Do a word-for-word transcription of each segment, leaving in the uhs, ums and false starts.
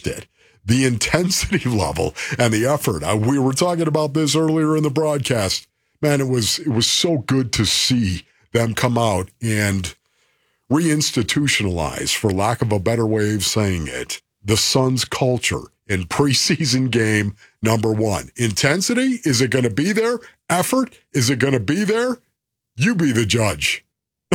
watched it, the intensity level and the effort. I, we were talking about this earlier in the broadcast. Man, it was it was so good to see them come out and reinstitutionalize, for lack of a better way of saying it, the Suns' culture in preseason game number one. Intensity, is it going to be there? Effort, is it going to be there? You be the judge.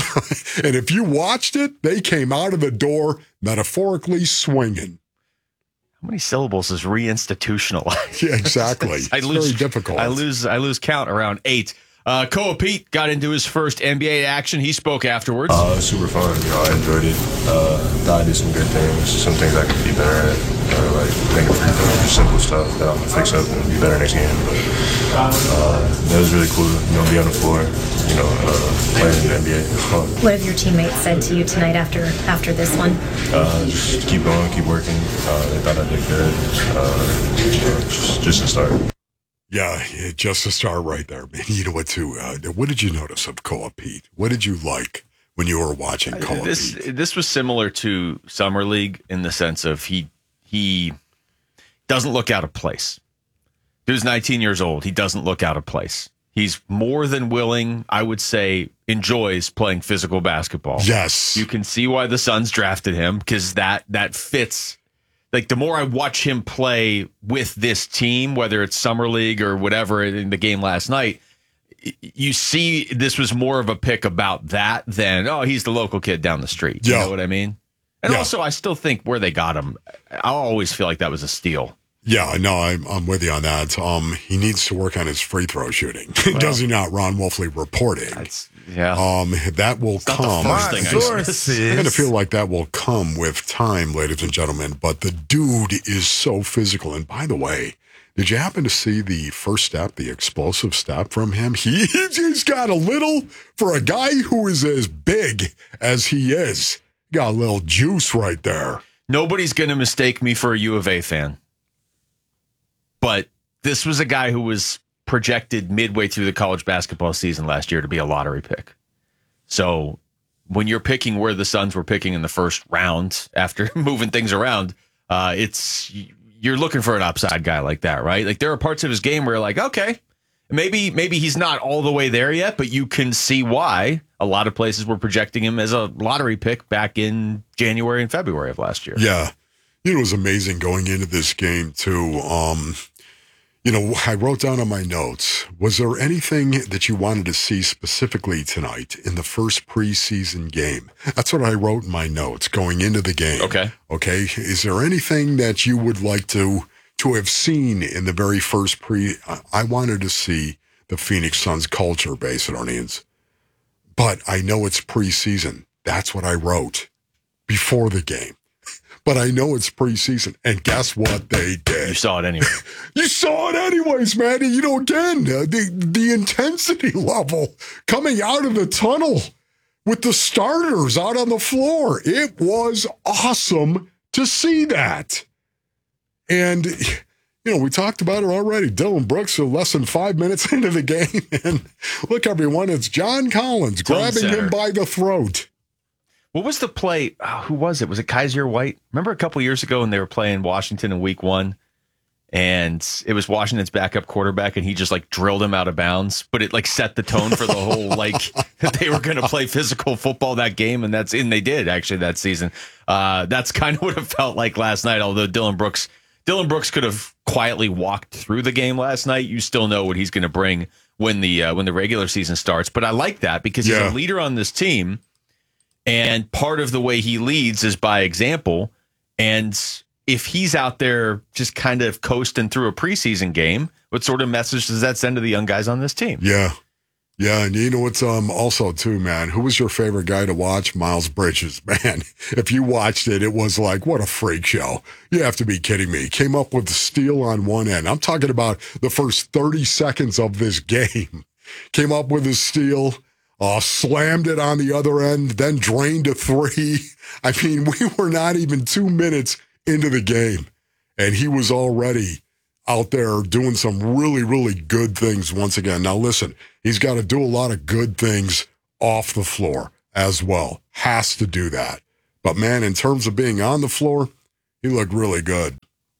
And if you watched it, they came out of the door metaphorically swinging. How many syllables is reinstitutionalized? Yeah, exactly. I it's lose, very difficult. I lose, I lose count around eight. Uh, Koa Pete got into his first N B A action. He spoke afterwards. Uh, super fun. You know, I enjoyed it. Uh, thought I did some good things, some things I could be better at, uh, like making free throws, just simple stuff that I'm gonna fix up and be better next game. But uh, that was really cool. You know, be on the floor. You know, uh, playing in the N B A. It was fun. What have your teammates said to you tonight after after this one? Uh, just keep going, keep working. Uh, they thought I did good. Uh, you know, just, just to start. Yeah, just a star right there, man. You know what, too? Uh, what did you notice of Koa Pete? What did you like when you were watching Koa this, Pete? This was similar to Summer League in the sense of he he doesn't look out of place. He was nineteen years old. He doesn't look out of place. He's more than willing, I would say, enjoys playing physical basketball. Yes. You can see why the Suns drafted him, because that that fits. Like, the more I watch him play with this team, whether it's Summer League or whatever in the game last night, you see this was more of a pick about that than, oh, he's the local kid down the street. You yeah. know what I mean? And yeah. also, I still think where they got him, I always feel like that was a steal. Yeah, no, I'm, I'm with you on that. Um, he needs to work on his free throw shooting. Well, Does he not, Ron Wolfley reporting? That's, yeah. Um, that will it's come. Not the first thing I I kind of feel like that will come with time, ladies and gentlemen. But the dude is so physical. And by the way, did you happen to see the first step, the explosive step from him? He, he's got a little, for a guy who is as big as he is, got a little juice right there. Nobody's going to mistake me for a U of A fan. But this was a guy who was projected midway through the college basketball season last year to be a lottery pick. So when you're picking where the Suns were picking in the first round after moving things around, uh, it's you're looking for an upside guy like that, right? Like, there are parts of his game where you're like, okay, maybe maybe he's not all the way there yet, but you can see why a lot of places were projecting him as a lottery pick back in January and February of last year. Yeah. You know, it was amazing going into this game, too. Um, you know, I wrote down on my notes, was there anything that you wanted to see specifically tonight in the first preseason game? That's what I wrote in my notes going into the game. Okay. Okay. Is there anything that you would like to to have seen in the very first pre? I wanted to see the Phoenix Suns culture, Basedonians. But I know it's preseason. That's what I wrote before the game. But I know it's preseason, and guess what they did? You saw it anyway. You saw it anyways, man. You know, again, uh, the, the intensity level coming out of the tunnel with the starters out on the floor. It was awesome to see that. And, you know, we talked about it already. Dillon Brooks, less than five minutes into the game. And look, everyone, it's John Collins grabbing him by the throat. What was the play? Oh, who was it? Was it Kaiser White? Remember a couple years ago when they were playing Washington in week one, and it was Washington's backup quarterback, and he just like drilled him out of bounds, but it like set the tone for the whole, like, they were going to play physical football that game, and that's and they did actually that season. Uh, that's kind of what it felt like last night, although Dillon Brooks, Dillon Brooks could have quietly walked through the game last night. You still know what he's going to bring when the uh, when the regular season starts. But I like that because he's yeah. a leader on this team. And part of the way he leads is by example. And if he's out there just kind of coasting through a preseason game, what sort of message does that send to the young guys on this team? Yeah. Yeah, and you know what's um, also, too, man, who was your favorite guy to watch? Miles Bridges. Man, if you watched it, it was like, what a freak show. You have to be kidding me. Came up with the steal on one end. I'm talking about the first thirty seconds of this game. Came up with a steal. Uh, slammed it on the other end, then drained a three. I mean, we were not even two minutes into the game, and he was already out there doing some really, really good things once again. Now, listen, he's got to do a lot of good things off the floor as well. Has to do that. But, man, in terms of being on the floor, He looked really good.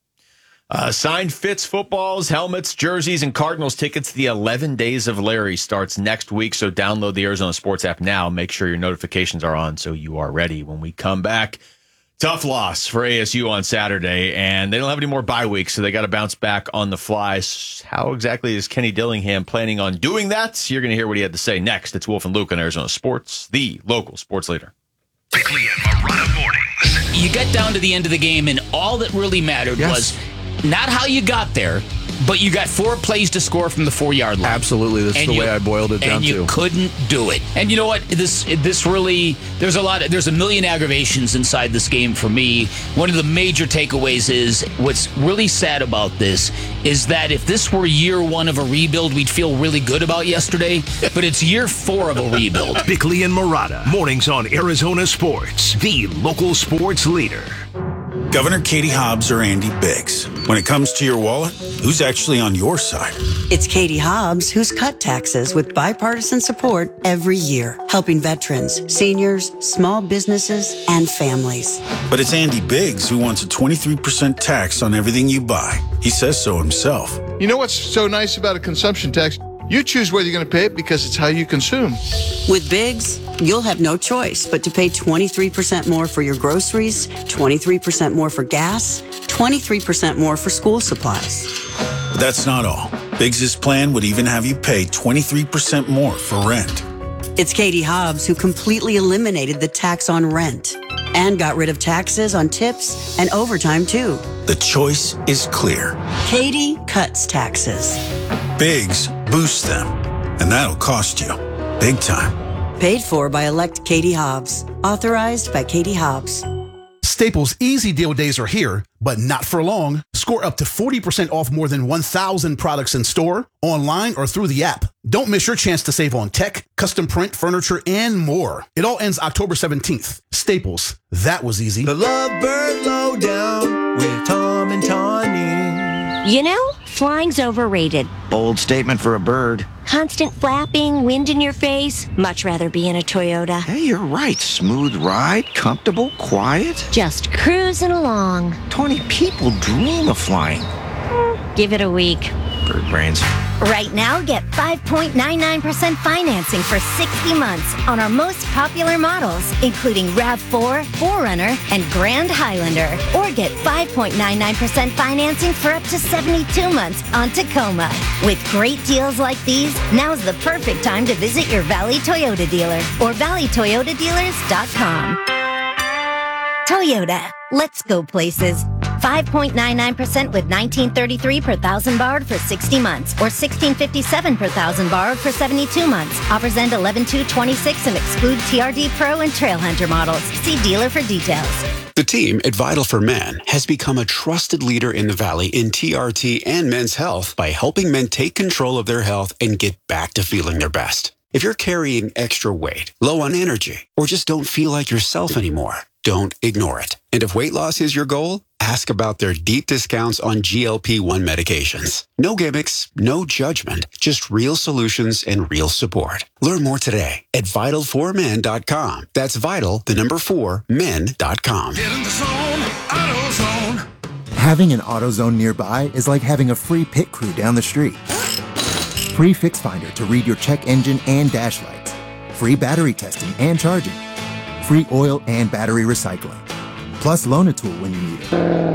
Uh, signed Fitz footballs, helmets, jerseys, and Cardinals tickets. The eleven Days of Larry starts next week, so download the Arizona Sports app now. Make sure your notifications are on so you are ready when we come back. Tough loss for A S U on Saturday, and they don't have any more bye weeks, so they got to bounce back on the fly. How exactly is Kenny Dillingham planning on doing that? You're going to hear what he had to say next. It's Wolf and Luke on Arizona Sports, the local sports leader. Bickley and Marotta mornings. You got down to the end of the game, and all that really mattered yes. was not how you got there, but you got four plays to score from the four-yard line. Absolutely. That's and the you, way I boiled it down, and you too. couldn't do it. And you know what? This this really, there's a lot, of, there's a million aggravations inside this game for me. One of the major takeaways is, what's really sad about this is that if this were year one of a rebuild, we'd feel really good about yesterday, but it's year four of a rebuild. Bickley and Marotta, mornings on Arizona Sports, the local sports leader. Governor Katie Hobbs or Andy Biggs? When it comes to your wallet, who's actually on your side? It's Katie Hobbs, who's cut taxes with bipartisan support every year, helping veterans, seniors, small businesses, and families. But it's Andy Biggs who wants a twenty-three percent tax on everything you buy. He says so himself. You know what's so nice about a consumption tax? You choose whether you're going to pay it because it's how you consume. With Biggs, you'll have no choice but to pay twenty-three percent more for your groceries, twenty-three percent more for gas, twenty-three percent more for school supplies. But that's not all. Biggs' plan would even have you pay twenty-three percent more for rent. It's Katie Hobbs who completely eliminated the tax on rent and got rid of taxes on tips and overtime, too. The choice is clear. Katie cuts taxes. Biggs boosts them, and that'll cost you big time. Paid for by elect Katie Hobbs. Authorized by Katie Hobbs. Staples Easy Deal days are here, but not for long. Score up to forty percent off more than one thousand products in store, online, or through the app. Don't miss your chance to save on tech, custom print, furniture, and more. It all ends October seventeenth. Staples, that was easy. The Lovebird Lowdown with Tom and Tawny. You know, flying's overrated. Bold statement for a bird. Constant flapping, wind in your face. Much rather be in a Toyota. Hey, you're right. Smooth ride, comfortable, quiet. Just cruising along. twenty people dream of flying. Mm, give it a week. Bird brains. Right now, get five point nine nine percent financing for sixty months on our most popular models, including RAV four, four runner, and Grand Highlander. Or get five point nine nine percent financing for up to seventy-two months on Tacoma. With great deals like these, now's the perfect time to visit your Valley Toyota dealer or valley toyota dealers dot com. Toyota, let's go places. five point nine nine percent with nineteen thirty-three per thousand borrowed for sixty months or sixteen fifty-seven per thousand borrowed for seventy-two months. Offers end eleven two twenty-six and exclude T R D Pro and Trailhunter models. See dealer for details. The team at Vital for Men has become a trusted leader in the Valley in T R T and men's health by helping men take control of their health and get back to feeling their best. If you're carrying extra weight, low on energy, or just don't feel like yourself anymore, don't ignore it. And if weight loss is your goal, ask about their deep discounts on G L P one medications. No gimmicks, no judgment, just real solutions and real support. Learn more today at vital for men dot com. That's vital, the number four, men dot com. Get in the zone, AutoZone. Having an AutoZone nearby is like having a free pit crew down the street. Free Fix Finder to read your check engine and dash lights. Free battery testing and charging. Free oil and battery recycling. Plus Loan-A-Tool when you need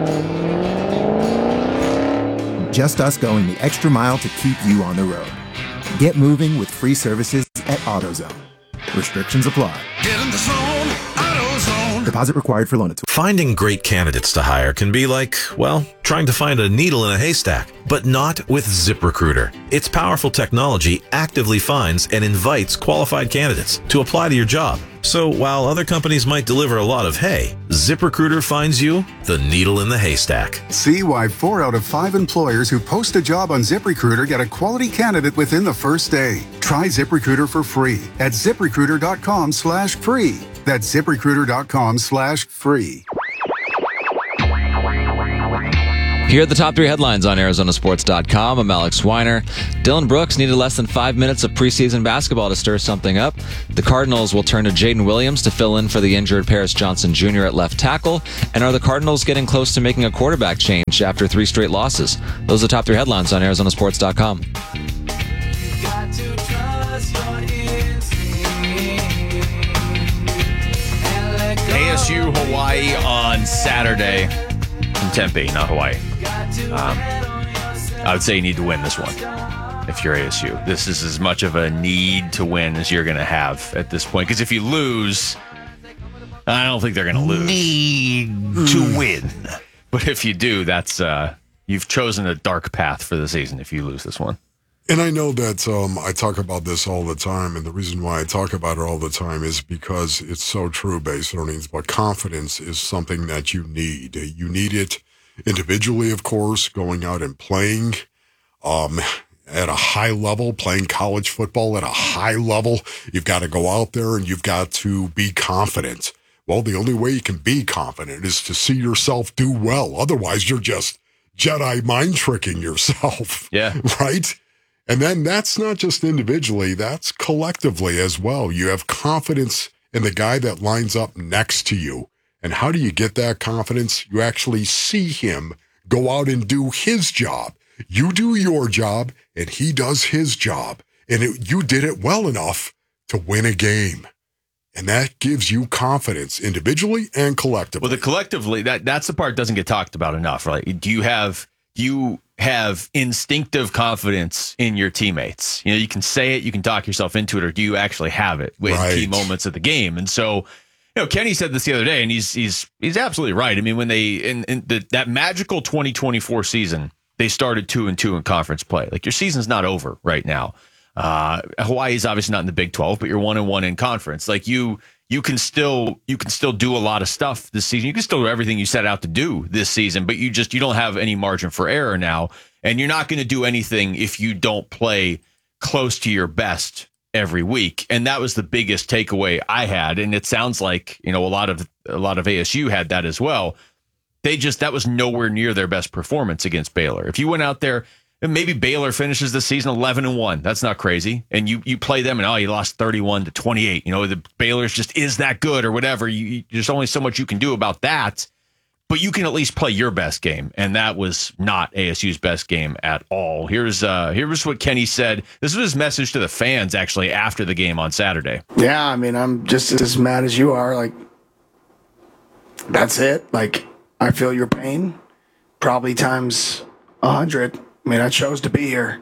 it. Just us going the extra mile to keep you on the road. Get moving with free services at AutoZone. Restrictions apply. Get in the zone, AutoZone. Deposit required for Loan-A-Tool. Finding great candidates to hire can be like, well, trying to find a needle in a haystack, but not with ZipRecruiter. Its powerful technology actively finds and invites qualified candidates to apply to your job. So while other companies might deliver a lot of hay, ZipRecruiter finds you the needle in the haystack. See why four out of five employers who post a job on ZipRecruiter get a quality candidate within the first day. Try ZipRecruiter for free at ZipRecruiter.com slash free. That's ZipRecruiter.com slash free. Here are the top three headlines on Arizona Sports dot com. I'm Alex Weiner. Dillon Brooks needed less than five minutes of preseason basketball to stir something up. The Cardinals will turn to Jaden Williams to fill in for the injured Paris Johnson Junior at left tackle. And are the Cardinals getting close to making a quarterback change after three straight losses? Those are the top three headlines on Arizona Sports dot com. A S U Hawaii on Saturday. From Tempe, not Hawaii. Um, I would say you need to win this one if you're A S U. This is as much of a need to win as you're going to have at this point. Because if you lose, I don't think they're going to lose. Need to win. But if you do, that's uh, you've chosen a dark path for the season if you lose this one. And I know that um, I talk about this all the time, and the reason why I talk about it all the time is because it's so true, base earnings, but confidence is something that you need. You need it individually, of course, going out and playing um, at a high level, playing college football at a high level. You've got to go out there and you've got to be confident. Well, the only way you can be confident is to see yourself do well. Otherwise, you're just Jedi mind tricking yourself. Yeah. Right? And then that's not just individually, that's collectively as well. You have confidence in the guy that lines up next to you. And how do you get that confidence? You actually see him go out and do his job. You do your job, and he does his job. And it, you did it well enough to win a game. And that gives you confidence individually and collectively. Well, the collectively, that that's the part that doesn't get talked about enough, right? Do you have... Do you have instinctive confidence in your teammates? You know, you can say it, you can talk yourself into it, or do you actually have it with right. key moments of the game? And so, you know, Kenny said this the other day, and he's he's he's absolutely right. I mean, when they in, in the, that magical twenty twenty-four season, they started two and two in conference play. Like, your season's not over right now. Uh, Hawaii's obviously not in the Big twelve, but you're one and one in conference. Like you. You can still you can still do a lot of stuff this season. You can still do everything you set out to do this season, but you just you don't have any margin for error now, and you're not going to do anything if you don't play close to your best every week. And that was the biggest takeaway I had, and it sounds like, you know, a lot of a lot of A S U had that as well. They just that was nowhere near their best performance against Baylor. If you went out there, and maybe Baylor finishes the season eleven and one. That's not crazy. And you you play them and, oh, you lost thirty-one to twenty-eight. You know, the Baylor's just is that good or whatever. You, you, there's only so much you can do about that. But you can at least play your best game. And that was not A S U's best game at all. Here's uh, here's what Kenny said. This was his message to the fans, actually, after the game on Saturday. Yeah, I mean, I'm just as mad as you are. Like, that's it. Like, I feel your pain. Probably times a hundred. I mean, I chose to be here.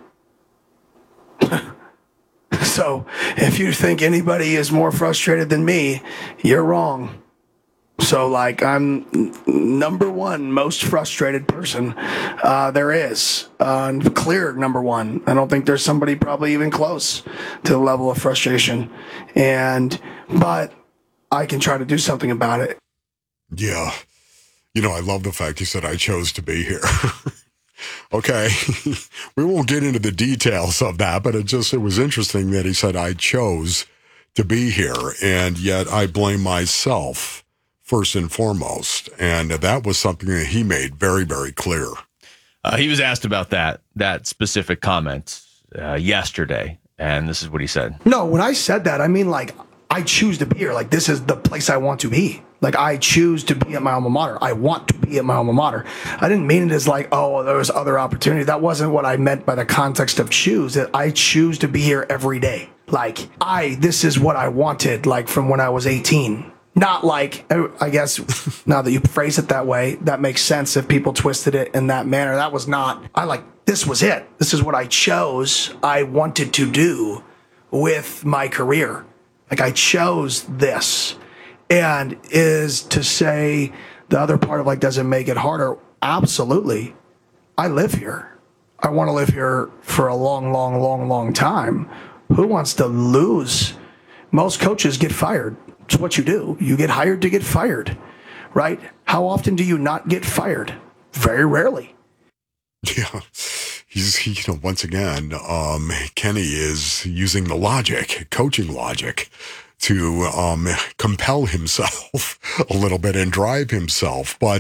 So if you think anybody is more frustrated than me, you're wrong. So, like, I'm number one most frustrated person uh, there is. Uh, clear number one. I don't think there's somebody probably even close to the level of frustration. And, but I can try to do something about it. Yeah. You know, I love the fact he said, I chose to be here. Okay, we won't get into the details of that, but it just, it was interesting that he said, I chose to be here, and yet I blame myself first and foremost. And that was something that he made very, very clear. Uh, he was asked about that, that specific comment uh, yesterday, and this is what he said. No, when I said that, I mean, like, I choose to be here. Like, this is the place I want to be. Like, I choose to be at my alma mater. I want to be at my alma mater. I didn't mean it as like, oh, there was other opportunity. That wasn't what I meant by the context of choose. That I choose to be here every day. Like, I, this is what I wanted, like, from when I was eighteen. Not like, I guess, now that you phrase it that way, that makes sense if people twisted it in that manner. That was not, I like, this was it. This is what I chose, I wanted to do with my career. Like, I chose this. And is to say the other part of, like, does it make it harder? Absolutely. I live here. I want to live here for a long, long, long, long time. Who wants to lose? Most coaches get fired. It's what you do. You get hired to get fired, right? How often do you not get fired? Very rarely. Yeah. He's, you know, once again, um, Kenny is using the logic, coaching logic, to um, compel himself a little bit and drive himself. But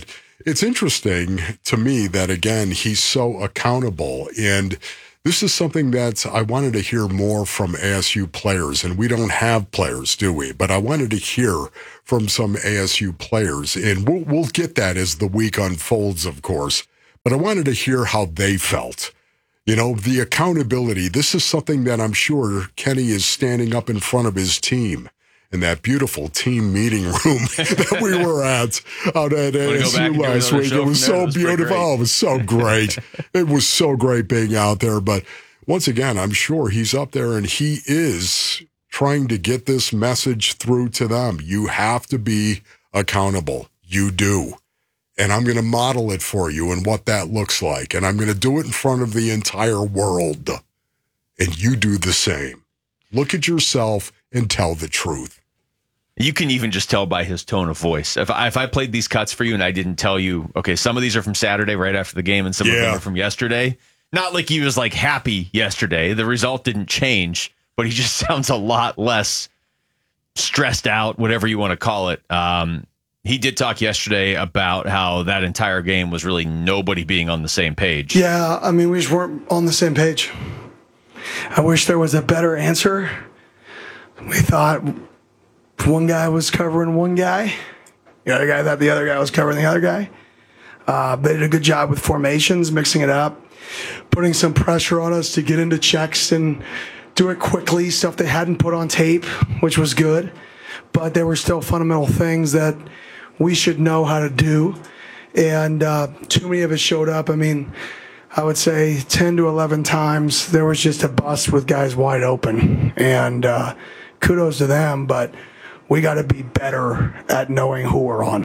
it's interesting to me that, again, he's so accountable. And this is something that I wanted to hear more from A S U players. And we don't have players, do we? But I wanted to hear from some A S U players. And we'll, we'll get that as the week unfolds, of course. But I wanted to hear how they felt. You know, the accountability. This is something that I'm sure Kenny is standing up in front of his team in that beautiful team meeting room that we were at out at A S U last week. It was so beautiful. Oh, it was so great. It was so great being out there. But once again, I'm sure he's up there and he is trying to get this message through to them. You have to be accountable. You do. And I'm going to model it for you and what that looks like. And I'm going to do it in front of the entire world. And you do the same. Look at yourself and tell the truth. You can even just tell by his tone of voice. If I, if I played these cuts for you and I didn't tell you, okay, some of these are from Saturday right after the game and some Yeah. of them are from yesterday. Not like he was like happy yesterday. The result didn't change, but he just sounds a lot less stressed out, whatever you want to call it. Um, he did talk yesterday about how that entire game was really nobody being on the same page. Yeah, I mean, we just weren't on the same page. I wish there was a better answer. We thought one guy was covering one guy. The other guy thought the other guy was covering the other guy. Uh, they did a good job with formations, mixing it up, putting some pressure on us to get into checks and do it quickly, stuff they hadn't put on tape, which was good. But there were still fundamental things that we should know how to do. And uh, too many of us showed up. I mean, I would say ten to eleven times there was just a bust with guys wide open. And uh, kudos to them, but we got to be better at knowing who we're on.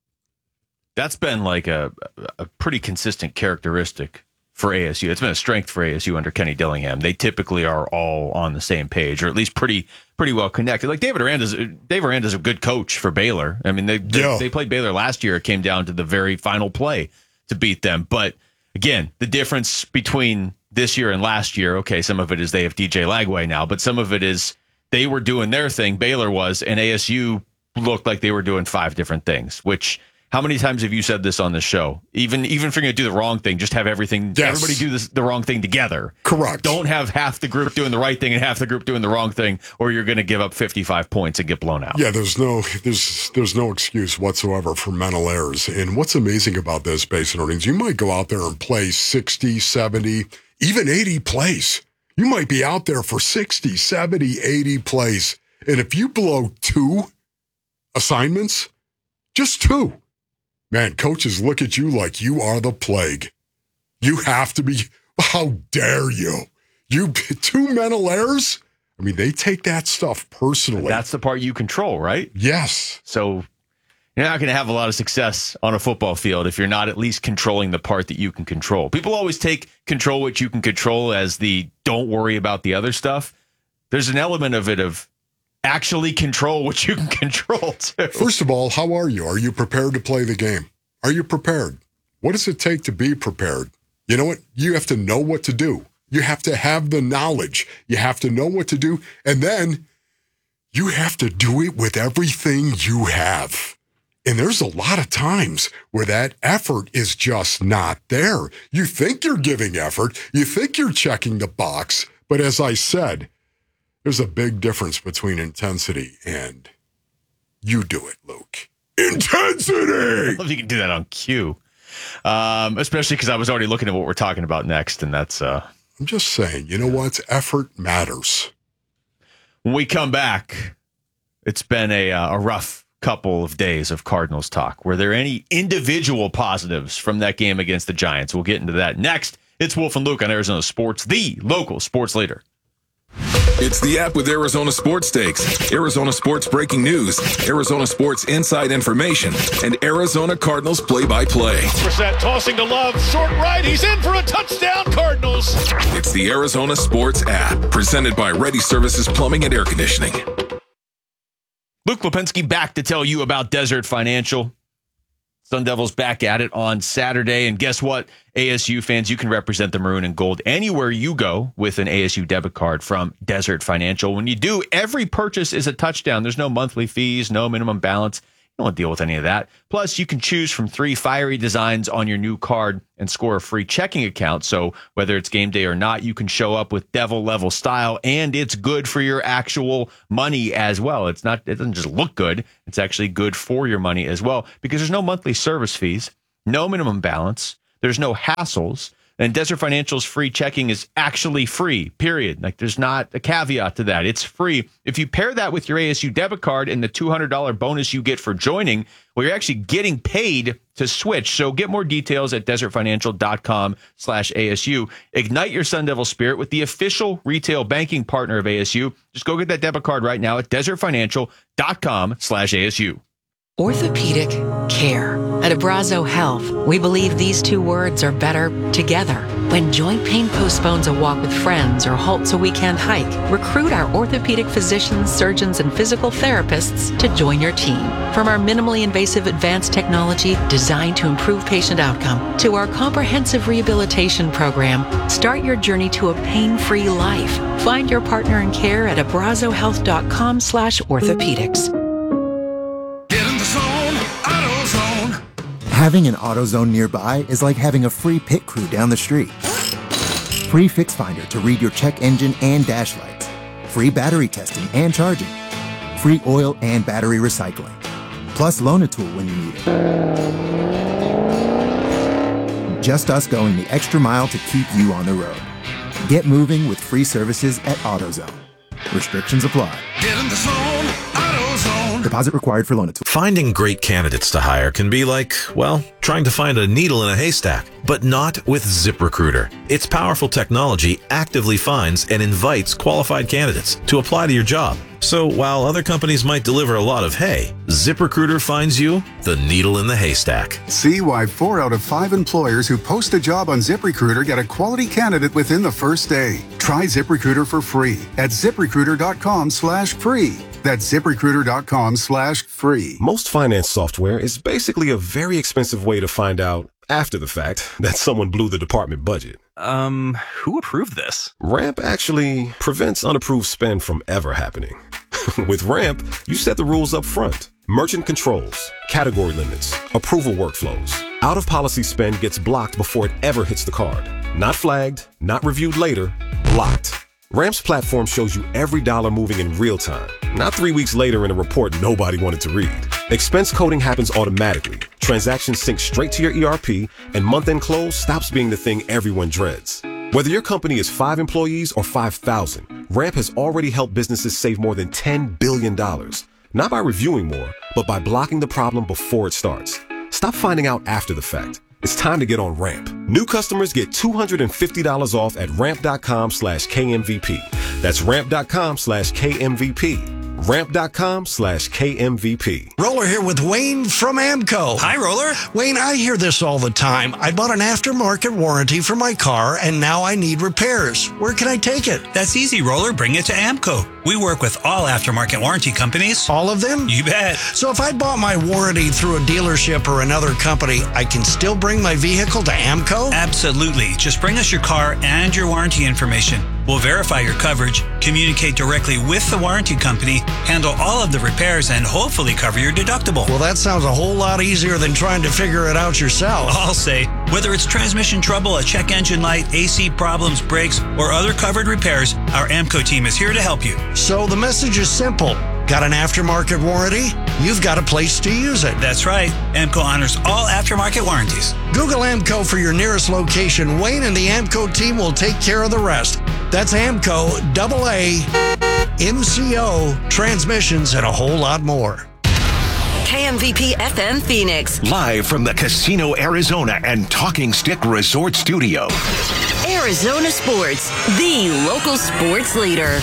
That's been like a, a pretty consistent characteristic for A S U. It's been a strength for A S U under Kenny Dillingham. They typically are all on the same page, or at least pretty pretty well connected. Like David Aranda's, Dave Aranda's a good coach for Baylor. I mean, they they, Yeah. they played Baylor last year. It came down to the very final play to beat them. But again, the difference between this year and last year, okay, some of it is they have D J Lagway now, but some of it is they were doing their thing, Baylor was, and A S U looked like they were doing five different things, which how many times have you said this on this show? Even even if you're going to do the wrong thing, just have everything, Yes. everybody do this, the wrong thing together. Correct. Don't have half the group doing the right thing and half the group doing the wrong thing, or you're going to give up fifty-five points and get blown out. Yeah, there's no there's there's no excuse whatsoever for mental errors. And what's amazing about this, Basin Earnings, you might go out there and play sixty, seventy, even eighty plays. You might be out there for sixty, seventy, eighty plays. And if you blow two assignments, just two, man, coaches look at you like you are the plague. You have to be, how dare you? You two mental errors? I mean, they take that stuff personally. That's the part you control, right? Yes. So you're not going to have a lot of success on a football field if you're not at least controlling the part that you can control. People always take control what you can control as the don't worry about the other stuff. There's an element of it of actually control what you can control too. First of all, how are you? Are you prepared to play the game? Are you prepared? What does it take to be prepared? You know what? You have to know what to do. You have to have the knowledge. You have to know what to do. And then you have to do it with everything you have. And there's a lot of times where that effort is just not there. You think you're giving effort. You think you're checking the box. But as I said, there's a big difference between intensity and you do it, Luke. Intensity! I love you can do that on cue. Um, especially because I was already looking at what we're talking about next, and that's... Uh, I'm just saying, you know what? Effort matters. When we come back, it's been a, uh, a rough couple of days of Cardinals talk. Were there any individual positives from that game against the Giants? We'll get into that next. It's Wolf and Luke on Arizona Sports, the local sports leader. It's the app with Arizona Sports Stakes, Arizona Sports breaking news, Arizona Sports inside information, and Arizona Cardinals play-by-play. Brissett tossing to Love, short right, he's in for a touchdown, Cardinals. It's the Arizona Sports app, presented by Ready Services Plumbing and Air Conditioning. Luke Lipinski back to tell you about Desert Financial. Sun Devils back at it on Saturday. And guess what, A S U fans, you can represent the maroon and gold anywhere you go with an A S U debit card from Desert Financial. When you do, every purchase is a touchdown. There's no monthly fees, no minimum balance. don't want to deal with any of that. Plus, you can choose from three fiery designs on your new card and score a free checking account. So whether it's game day or not, you can show up with devil level style, and it's good for your actual money as well. It's not, it doesn't just look good. It's actually good for your money as well, because there's no monthly service fees, no minimum balance. There's no hassles. And Desert Financial's free checking is actually free, period. Like, there's not a caveat to that. It's free. If you pair that with your A S U debit card and the two hundred dollars bonus you get for joining, well, you're actually getting paid to switch. So get more details at desertfinancial.com slash ASU. Ignite your Sun Devil spirit with the official retail banking partner of A S U. Just go get that debit card right now at desertfinancial.com slash ASU. Orthopedic care. At Abrazo Health, we believe these two words are better together. When joint pain postpones a walk with friends or halts a weekend hike, recruit our orthopedic physicians, surgeons, and physical therapists to join your team. From our minimally invasive advanced technology designed to improve patient outcome to our comprehensive rehabilitation program, start your journey to a pain-free life. Find your partner in care at abrazohealth.com slash orthopedics. Having an AutoZone nearby is like having a free pit crew down the street. Free Fix Finder to read your check engine and dash lights. Free battery testing and charging. Free oil and battery recycling. Plus loan a tool when you need it. Just us going the extra mile to keep you on the road. Get moving with free services at AutoZone. Restrictions apply. Get in the zone, AutoZone. Deposit required for loan a tool. Finding great candidates to hire can be like, well, trying to find a needle in a haystack, but not with ZipRecruiter. Its powerful technology actively finds and invites qualified candidates to apply to your job. So while other companies might deliver a lot of hay, ZipRecruiter finds you the needle in the haystack. See why four out of five employers who post a job on ZipRecruiter get a quality candidate within the first day. Try ZipRecruiter for free at ZipRecruiter.com slash free. That's ZipRecruiter.com slash free. Most finance software is basically a very expensive way to find out, after the fact, that someone blew the department budget. Um, who approved this? Ramp actually prevents unapproved spend from ever happening. With Ramp, you set the rules up front. Merchant controls, category limits, approval workflows. Out-of-policy spend gets blocked before it ever hits the card. Not flagged, not reviewed later, blocked. Ramp's platform shows you every dollar moving in real time, not three weeks later in a report nobody wanted to read. Expense coding happens automatically. Transactions sync straight to your E R P, and month-end close stops being the thing everyone dreads. Whether your company is five employees or five thousand, Ramp has already helped businesses save more than ten billion dollars. Not by reviewing more, but by blocking the problem before it starts. Stop finding out after the fact. It's time to get on Ramp. New customers get two hundred fifty dollars off at ramp.com slash KMVP. That's ramp.com slash KMVP. Ramp.com slash KMVP. Roller here with Wayne from AMCO. Hi, Roller. Wayne, I hear this all the time. I bought an aftermarket warranty for my car, and now I need repairs. Where can I take it? That's easy, Roller. Bring it to AMCO. We work with all aftermarket warranty companies. All of them? You bet. So if I bought my warranty through a dealership or another company, I can still bring my vehicle to AMCO? Absolutely. Just bring us your car and your warranty information. We'll verify your coverage, communicate directly with the warranty company, handle all of the repairs, and hopefully cover your deductible. Well, that sounds a whole lot easier than trying to figure it out yourself. I'll say, whether it's transmission trouble, a check engine light, A C problems, brakes, or other covered repairs, our AMCO team is here to help you. So the message is simple. Got an aftermarket warranty? You've got a place to use it. That's right. AMCO honors all aftermarket warranties. Google AMCO for your nearest location. Wayne and the AMCO team will take care of the rest. That's AMCO, double A, M C O, transmissions, and a whole lot more. K M V P F M Phoenix. Live from the Casino Arizona and Talking Stick Resort Studio. Arizona Sports, the local sports leader.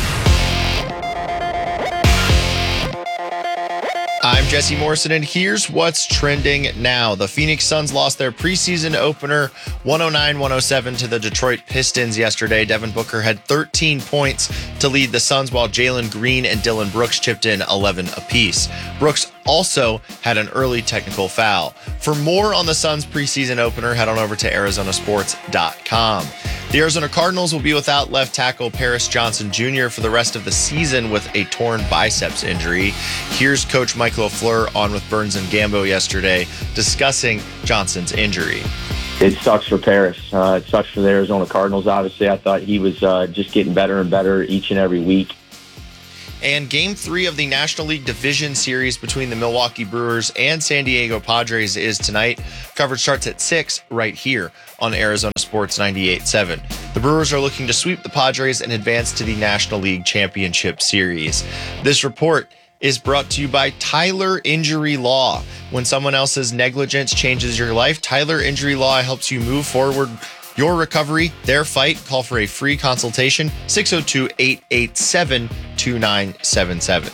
I'm Jesse Morrison, and here's what's trending now. The Phoenix Suns lost their preseason opener one oh nine one oh seven to the Detroit Pistons yesterday. Devin Booker had thirteen points to lead the Suns, while Jalen Green and Dillon Brooks chipped in eleven apiece. Brooks also had an early technical foul. For more on the Suns preseason opener, head on over to Arizona Sports dot com. The Arizona Cardinals will be without left tackle Paris Johnson Junior for the rest of the season with a torn biceps injury. Here's Coach Mike LaFleur on with Burns and Gambo yesterday discussing Johnson's injury. It sucks for Paris. Uh, it sucks for the Arizona Cardinals, obviously. I thought he was uh, just getting better and better each and every week. And game three of the National League Division Series between the Milwaukee Brewers and San Diego Padres is tonight. Coverage starts at six right here on Arizona Sports ninety-eight point seven. The Brewers are looking to sweep the Padres and advance to the National League Championship Series. This report is brought to you by Tyler Injury Law. When someone else's negligence changes your life, Tyler Injury Law helps you move forward your recovery, their fight. Call for a free consultation, six oh two, eight eight seven, two nine seven seven.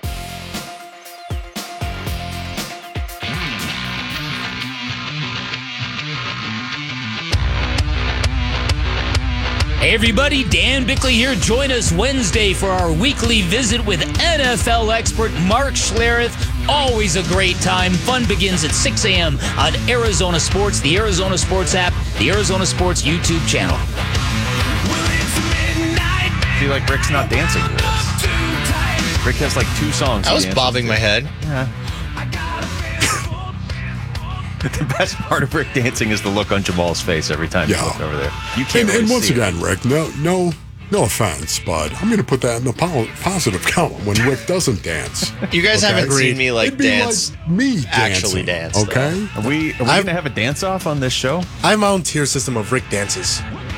Hey everybody, Dan Bickley here. Join us Wednesday for our weekly visit with N F L expert Mark Schlereth. Always a great time. Fun begins at six a.m. on Arizona Sports, the Arizona Sports app, the Arizona Sports YouTube channel. I feel like Rick's not dancing to this. Rick has like two songs. I was bobbing my head. Yeah. The best part of Rick dancing is the look on Jamal's face every time Yeah. you look over there. You can't And, really and once see again, it. Rick, no, no, no offense, but I'm going to put that in the po- positive column when Rick doesn't dance. You guys Okay? haven't seen me like It'd be dance. like me actually dancing, dance. Okay, Are we, are we going to have a dance off on this show? I have my own tier system of Rick dances.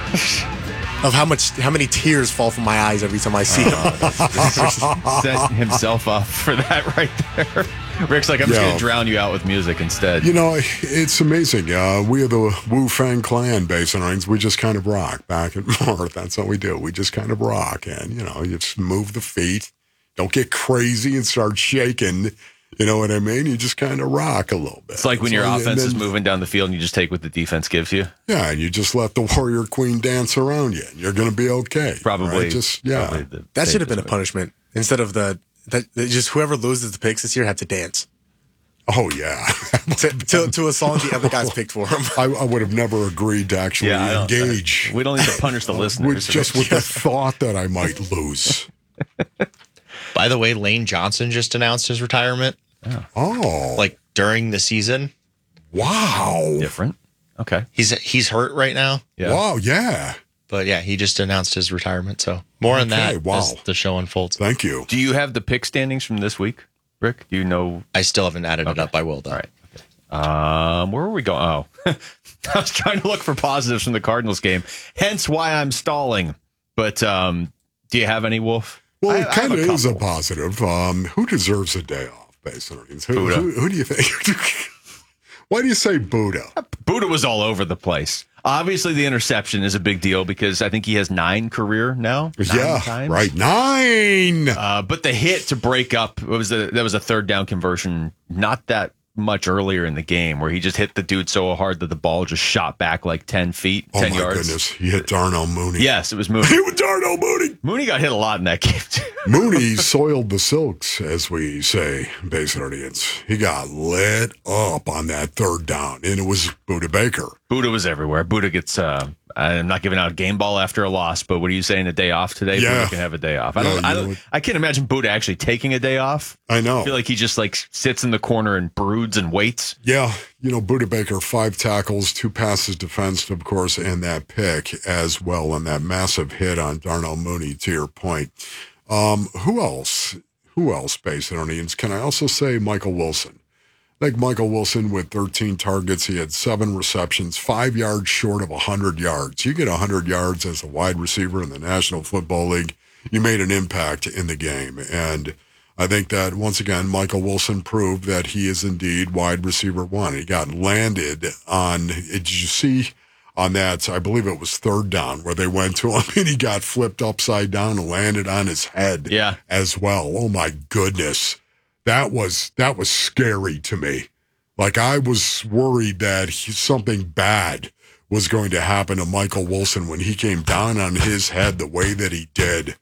Of how much, how many tears fall from my eyes every time I see him. Set himself up for that right there. Rick's like, I'm just Yeah. going to drown you out with music instead. You know, it's amazing. Uh, we are the Wu Fang Clan, Basinines. We just kind of rock back and forth. That's what we do. We just kind of rock. And, you know, you just move the feet. Don't get crazy and start shaking. You know what I mean? You just kind of rock a little bit. It's like when That's your all- offense and is then- moving down the field and you just take what the defense gives you. Yeah, and you just let the Warrior Queen dance around you. And you're going to be okay. Probably. right? Just, yeah. probably the That should have been a safest way. punishment instead of the that that just whoever loses the picks this year had to dance Oh, yeah. to, to, to a song the other guys picked for him. I, I would have never agreed to actually Yeah, I don't- engage We don't need to punish the with listeners. just with the thought that I might lose. By the way, Lane Johnson just announced his retirement. Oh, Like during the season. wow. Different. Okay. He's he's hurt right now. Yeah. Wow, yeah. But yeah, he just announced his retirement. So more on Okay, that wow. as the show unfolds. Thank you. Do you have the pick standings from this week, Rick? Do you know? I still haven't added it up. I will though. All right. Um, where were we going? Oh, I was trying to look for positives from the Cardinals game. Hence why I'm stalling. But um, do you have any, Wolf? Well, I- it I have kind of a is a couple. positive. Um, who deserves a day off, basically? Who, Buddha. who, who do you think? Why do you say Buddha? Buddha was all over the place. Obviously, the interception is a big deal because I think he has nine career now. Nine yeah, times. right. Nine. Uh, but the hit to break up it was a, that was a third down conversion. Not that much earlier in the game where he just hit the dude so hard that the ball just shot back like ten feet, Oh, ten my yards. goodness. He hit Darnell Mooney. Yes, it was Mooney. He was Darnell Mooney. Mooney got hit a lot in that game too. Mooney soiled the silks, as we say, Basinardians. He got lit up on that third down, and it was Buddha Baker. Buddha was everywhere. Buddha gets. Uh, I'm not giving out a game ball after a loss, but what are you saying? A day off today? Yeah. Buddha can have a day off. I Yeah, don't. you I, know don't what? I can't imagine Buddha actually taking a day off. I know. I feel like he just like sits in the corner and broods and waits. Yeah, you know, Buddha Baker, five tackles, two passes defensed, of course, and that pick as well, and that massive hit on Darnell Mooney, to your point. Um, who else? Who else, Basinardians? Can I also say Michael Wilson? I think Michael Wilson with thirteen targets, he had seven receptions, five yards short of one hundred yards. You get one hundred yards as a wide receiver in the National Football League, you made an impact in the game. And I think that, once again, Michael Wilson proved that he is indeed wide receiver one. He got landed on, did you see on that, I believe it was third down, where they went to him and he got flipped upside down and landed on his head Yeah. as well. Oh, my goodness. That was that was scary to me. Like, I was worried that he, something bad was going to happen to Michael Wilson when he came down on his head the way that he did.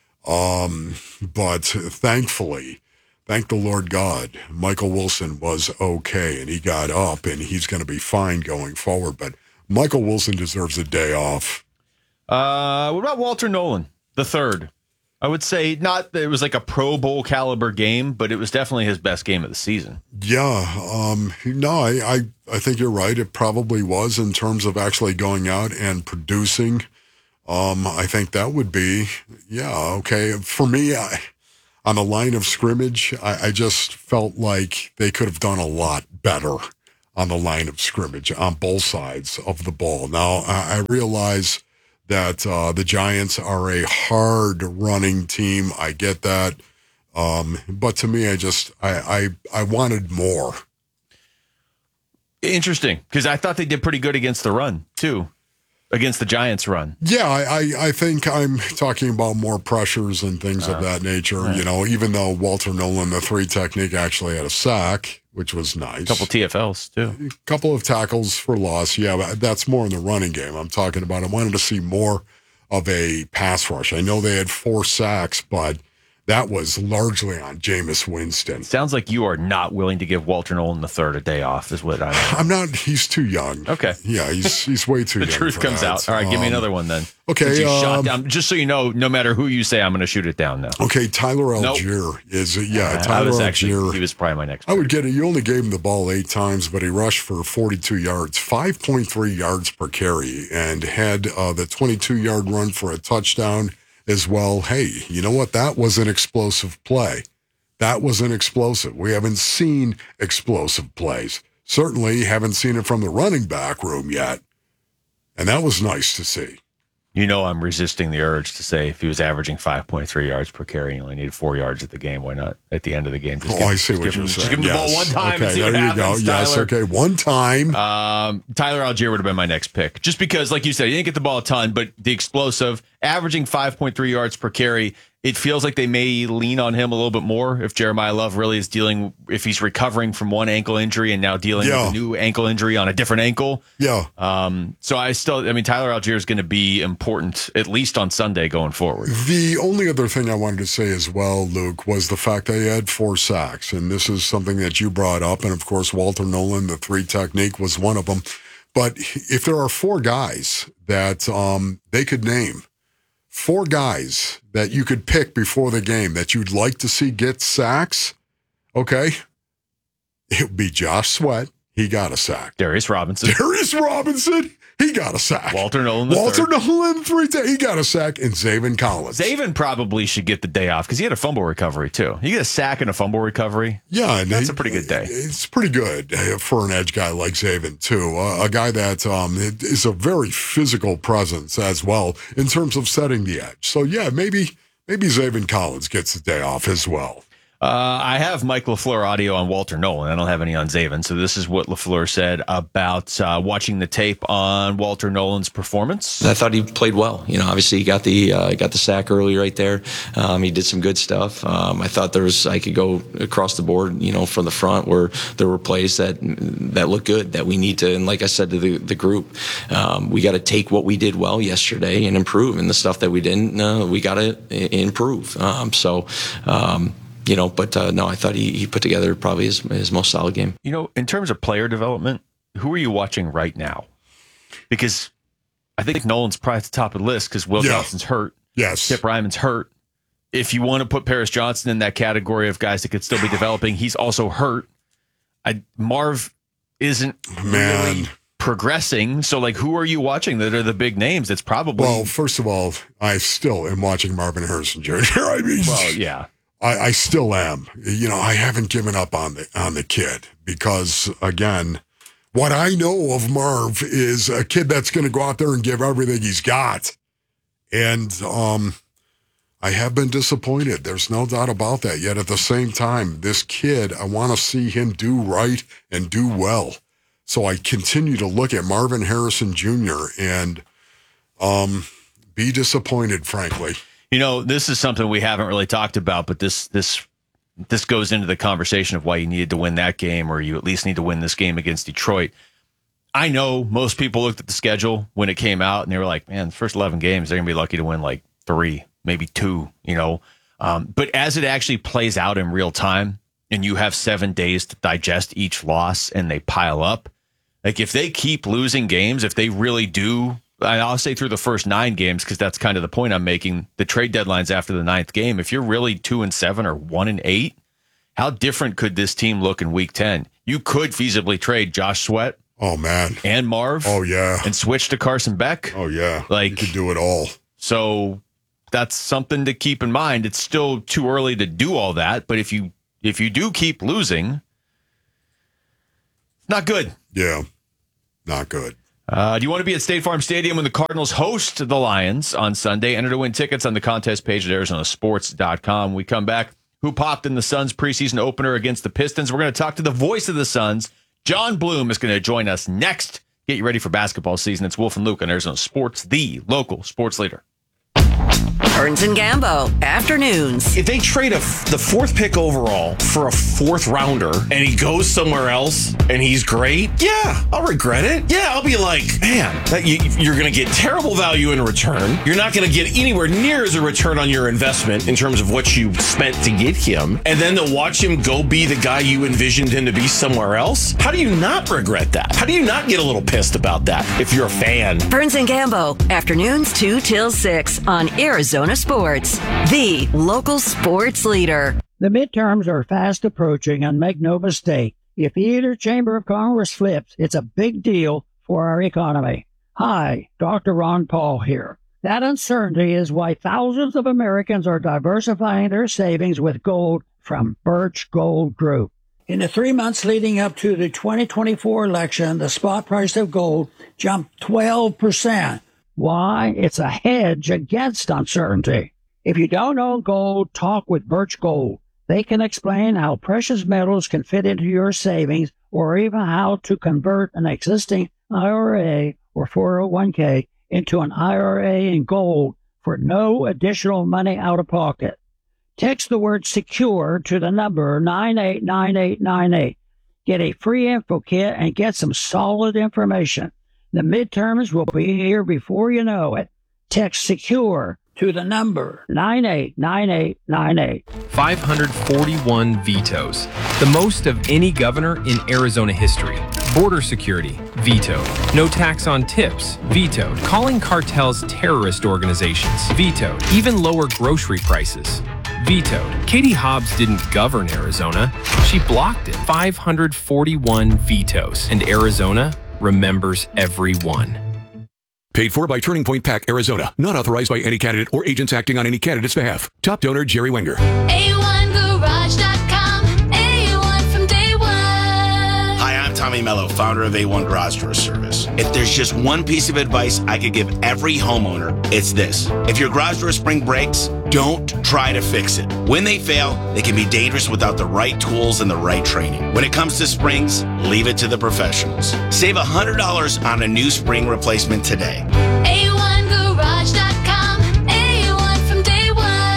Um, but thankfully, thank the Lord God, Michael Wilson was okay, and he got up, and he's going to be fine going forward. But Michael Wilson deserves a day off. Uh, what about Walter Nolan, the third? I would say not that it was like a Pro Bowl caliber game, but it was definitely his best game of the season. Yeah. Um, no, I, I, I think you're right. It probably was in terms of actually going out and producing. Um, I think that would be, yeah, okay. For me, I, on the line of scrimmage, I, I just felt like they could have done a lot better on the line of scrimmage on both sides of the ball. Now, I, I realize that uh, the Giants are a hard running team. I get that. Um, but to me, I just, I, I, I wanted more. Interesting, because I thought they did pretty good against the run, too, against the Giants' run. Yeah, I, I, I think I'm talking about more pressures and things uh, of that nature. Right. You know, even though Walter Nolan, the three technique, actually had a sack, which was nice. A couple T F Ls, too. A couple of tackles for loss. Yeah, that's more in the running game I'm talking about. I wanted to see more of a pass rush. I know they had four sacks, but that was largely on Jameis Winston. Sounds like you are not willing to give Walter Nolan the third a day off, is what I'm. I'm not. He's too young. Okay. Yeah, he's he's way too the young. The truth for comes that. out. All right, give me another one then. Okay. You Um, shot down, just so you know, no matter who you say, I'm going to shoot it down now. Okay, Tyler Algier nope. is yeah. Uh, Tyler I was Algier. Actually, he was probably my next. I would get it. You only gave him the ball eight times, but he rushed for forty-two yards, five point three yards per carry, and had uh, the twenty-two yard run for a touchdown as well. Hey, you know what? That was an explosive play. That was an explosive. We haven't seen explosive plays. Certainly haven't seen it from the running back room yet. And that was nice to see. You know, I'm resisting the urge to say if he was averaging five point three yards per carry and he only needed four yards at the game, why not at the end of the game? Just oh, give, I see just what give you're him, saying. Just give him yes. the ball one time okay, and see there what you happens, go. Yes, Tyler. okay, one time. Um, Tyler Algier would have been my next pick. Just because, like you said, he didn't get the ball a ton, but the explosive, averaging five point three yards per carry, it feels like they may lean on him a little bit more if Jeremiah Love really is dealing, if he's recovering from one ankle injury and now dealing yeah. with a new ankle injury on a different ankle. Yeah. Um, so I still, I mean, Tyler Algier is going to be important, at least on Sunday going forward. The only other thing I wanted to say as well, Luke, was the fact that he had four sacks. And this is something that you brought up. And of course, Walter Nolan, the three technique, was one of them. But if there are four guys that um, they could name, four guys that you could pick before the game that you'd like to see get sacks, okay, it would be Josh Sweat. He got a sack. Darius Robinson. Darius Robinson. He got a sack. Walter Nolan. The Walter third. Nolan, three. T- he got a sack. And Zaven Collins. Zaven probably should get the day off because he had a fumble recovery too. You get a sack and a fumble recovery. Yeah, and that's he, a pretty good day. It's pretty good for an edge guy like Zaven too. Uh, a guy that um, is a very physical presence as well in terms of setting the edge. So yeah, maybe maybe Zaven Collins gets the day off as well. Uh, I have Mike LaFleur audio on Walter Nolan. I don't have any on Zaven. So this is what LaFleur said about uh, watching the tape on Walter Nolan's performance. I thought he played well. You know, obviously he got the uh, got the sack early right there. Um, he did some good stuff. Um, I thought there was I could go across the board. You know, from the front where there were plays that that look good that we need to. And like I said to the the group, um, we got to take what we did well yesterday and improve. And the stuff that we didn't, uh, we got to improve. Um, so. Um, You know, but uh, no, I thought he, he put together probably his, his most solid game. You know, in terms of player development, who are you watching right now? Because I think Nolan's probably at the top of the list because Will yeah. Johnson's hurt. Yes. Tip Ryman's hurt. If you want to put Paris Johnson in that category of guys that could still be developing, he's also hurt. I, Marv isn't Man. really progressing. So, like, who are you watching that are the big names? It's probably... Well, first of all, I still am watching Marvin Harrison Junior I mean... Well, yeah. I, I still am. You know, I haven't given up on the on the kid because, again, what I know of Marv is a kid that's going to go out there and give everything he's got. And um, I have been disappointed. There's no doubt about that. Yet at the same time, this kid, I want to see him do right and do well. So I continue to look at Marvin Harrison Junior and um, be disappointed, frankly. You know, this is something we haven't really talked about, but this this this goes into the conversation of why you needed to win that game, or you at least need to win this game against Detroit. I know most people looked at the schedule when it came out, and they were like, man, the first eleven games, they're going to be lucky to win like three, maybe two, you know. Um, but as it actually plays out in real time, and you have seven days to digest each loss, and they pile up, like if they keep losing games, if they really do I'll say through the first nine games, because that's kind of the point I'm making. The trade deadline's after the ninth game. If you're really two and seven or one and eight, how different could this team look in week ten? You could feasibly trade Josh Sweat. Oh, man. And Marv. Oh, yeah. And switch to Carson Beck. Oh, yeah. Like, you could do it all. So that's something to keep in mind. It's still too early to do all that, but if you if you do keep losing, it's not good. Yeah, not good. Uh, do you want to be at State Farm Stadium when the Cardinals host the Lions on Sunday? Enter to win tickets on the contest page at Arizona Sports dot com. We come back. Who popped in the Suns preseason opener against the Pistons? We're going to talk to the voice of the Suns. John Bloom is going to join us next. Get you ready for basketball season. It's Wolf and Luke on Arizona Sports, the local sports leader. Burns and Gambo, afternoons. If they trade a f- the fourth pick overall for a fourth rounder and he goes somewhere else and he's great, yeah, I'll regret it. Yeah, I'll be like, man, that you, you're going to get terrible value in return. You're not going to get anywhere near as a return on your investment in terms of what you spent to get him. And then to watch him go be the guy you envisioned him to be somewhere else. How do you not regret that? How do you not get a little pissed about that if you're a fan? Burns and Gambo, afternoons two till six on Arizona Sports, the local sports leader. The midterms are fast approaching, and make no mistake, if either chamber of Congress flips, it's a big deal for our economy. Hi, Doctor Ron Paul here. That uncertainty is why thousands of Americans are diversifying their savings with gold from Birch Gold Group. In the three months leading up to the twenty twenty-four election, the spot price of gold jumped twelve percent. Why? It's a hedge against uncertainty. If you don't own gold, talk with Birch Gold. They can explain how precious metals can fit into your savings, or even how to convert an existing I R A or four oh one k into an I R A in gold for no additional money out of pocket. Text the word SECURE to the number nine eight nine eight nine eight. Get a free info kit and get some solid information. The midterms will be here before you know it. Text SECURE to the number nine eight nine eight nine eight. five hundred forty-one vetoes, the most of any governor in Arizona history. Border security, vetoed. No tax on tips, vetoed. Calling cartels terrorist organizations, vetoed. Even lower grocery prices, vetoed. Katie Hobbs didn't govern Arizona, she blocked it. five hundred forty-one vetoes, and Arizona remembers every one. Paid for by Turning Point Pack, Arizona. Not authorized by any candidate or agents acting on any candidate's behalf. Top donor, Jerry Wenger. A one garage dot com. A one from day one. Hi, I'm Tommy Mello, founder of A one Garage Door Service. If there's just one piece of advice I could give every homeowner, it's this. If your garage door spring breaks, don't try to fix it. When they fail, they can be dangerous without the right tools and the right training. When it comes to springs, leave it to the professionals. Save one hundred dollars on a new spring replacement today. A one garage dot com. A one from day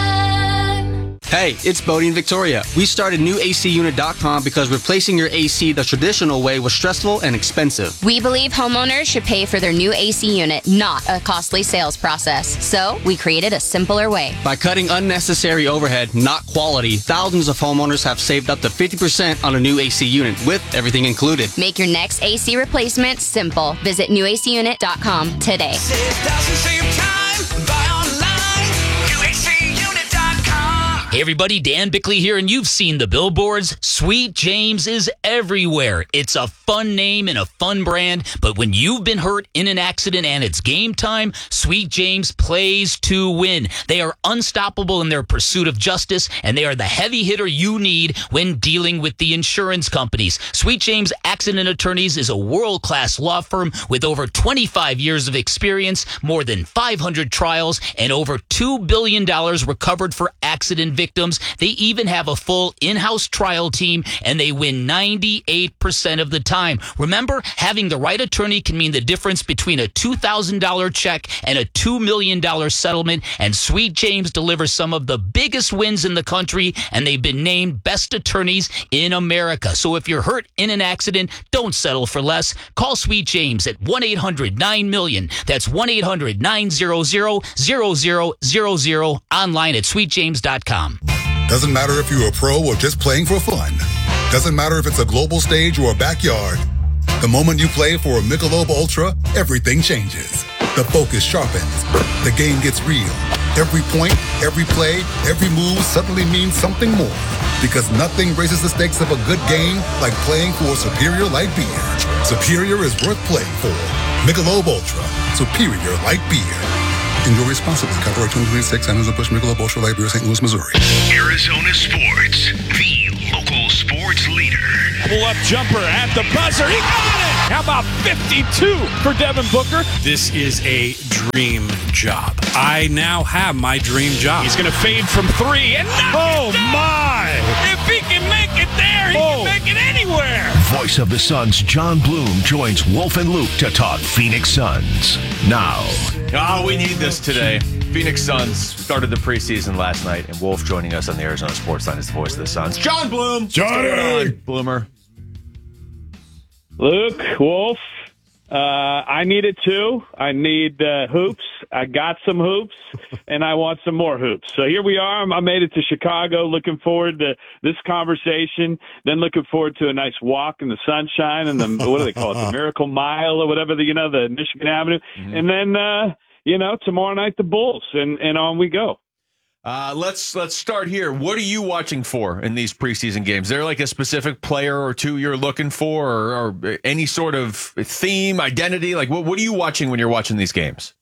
one. Hey, it's Bodie and Victoria. We started new A C unit dot com because replacing your A C the traditional way was stressful and expensive. We believe homeowners should pay for their new A C unit, not a costly sales process. So we created a simpler way. By cutting unnecessary overhead, not quality, thousands of homeowners have saved up to fifty percent on a new A C unit with everything included. Make your next A C replacement simple. Visit new A C unit dot com today. Save thousands, save time. Buy online. new A C unit dot com. Hey everybody, Dan Bickley here, and you've seen the billboards. Sweet James is everywhere. It's a fun name and a fun brand, but when you've been hurt in an accident and it's game time, Sweet James plays to win. They are unstoppable in their pursuit of justice, and they are the heavy hitter you need when dealing with the insurance companies. Sweet James Accident Attorneys is a world-class law firm with over twenty-five years of experience, more than five hundred trials, and over two billion dollars recovered for accident victims. They even have a full in-house trial team, and they win ninety-eight percent of the time. Remember, having the right attorney can mean the difference between a two thousand dollars check and a two million dollars settlement, and Sweet James delivers some of the biggest wins in the country, and they've been named best attorneys in America. So if you're hurt in an accident, don't settle for less. Call Sweet James at one eight hundred nine million. That's one eight hundred nine hundred zero zero zero zero, online at sweet james dot com. Doesn't matter if you're a pro or just playing for fun. Doesn't matter if it's a global stage or a backyard. The moment you play for a Michelob Ultra, everything changes. The focus sharpens. The game gets real. Every point, every play, every move suddenly means something more. Because nothing raises the stakes of a good game like playing for Superior Light Beer. Superior is worth playing for. Michelob Ultra, Superior Light Beer. Enjoy responsibly. Copyright twenty twenty-six, Anheuser-Busch Michelob Ultra Light Beer, Saint Louis, Missouri. Arizona Sports, the local sports leader. Pull up jumper at the buzzer. He got it! How about fifty-two for Devin Booker? This is a dream job. I now have my dream job. He's going to fade from three and knock Oh, it down. my! If he can make it there, he Oh. can make it anywhere. Voice of the Suns, John Bloom, joins Wolf and Luke to talk Phoenix Suns. Now. Oh, we need this today. Phoenix Suns started the preseason last night, and Wolf joining us on the Arizona Sports Line is the voice of the Suns. John Bloom. Johnny. Bloomer. Luke, Wolf, uh, I need it too. I need uh, hoops. I got some hoops, and I want some more hoops. So here we are. I made it to Chicago. Looking forward to this conversation. Then looking forward to a nice walk in the sunshine and the what do they call it, the Miracle Mile or whatever, the you know, the Michigan Avenue. Mm-hmm. And then uh, you know, tomorrow night the Bulls, and and on we go. Uh, let's let's start here. What are you watching for in these preseason games? Is there like a specific player or two you're looking for, or, or any sort of theme, identity? Like, what what are you watching when you're watching these games?